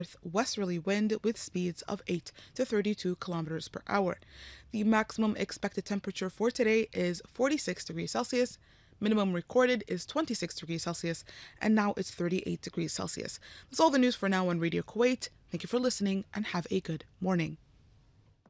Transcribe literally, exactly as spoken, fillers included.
westerly wind with speeds of eight to thirty-two kilometers per hour. The maximum expected temperature for today is forty-six degrees Celsius. Minimum recorded is twenty-six degrees Celsius, and now it's thirty-eight degrees Celsius. That's all the news for now on Radio Kuwait. Thank you for listening and have a good morning.